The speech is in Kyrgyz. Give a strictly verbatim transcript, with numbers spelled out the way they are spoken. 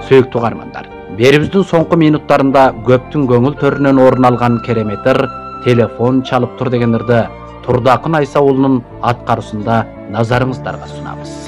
Сүйүктүү каармандар, берибиздин соңку минуттарында көптүн көңүл төрүнөн орун алган керемет ыр телефон чалып тур деген ырды Турдакын Айса уулунун аткаруусунда назарыңыздарга сунабыз.